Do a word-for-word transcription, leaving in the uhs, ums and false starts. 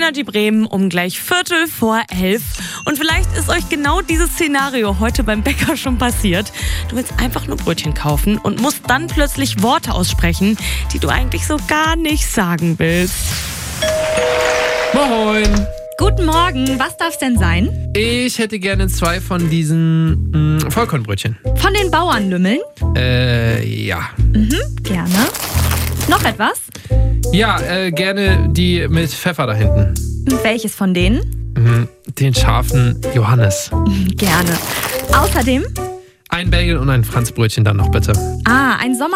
Energy Bremen um gleich Viertel vor elf. Und vielleicht ist euch genau dieses Szenario heute beim Bäcker schon passiert. Du willst einfach nur Brötchen kaufen und musst dann plötzlich Worte aussprechen, die du eigentlich so gar nicht sagen willst. Moin! Guten Morgen, was darf's denn sein? Ich hätte gerne zwei von diesen mh, Vollkornbrötchen. Von den Bauernlümmeln? Äh, ja. Mhm, gerne. Noch etwas? Ja, äh, gerne die mit Pfeffer da hinten. Welches von denen? Mhm, den scharfen Johannes. Gerne. Außerdem? Ein Bagel und ein Franzbrötchen dann noch bitte. Ah, ein Sommer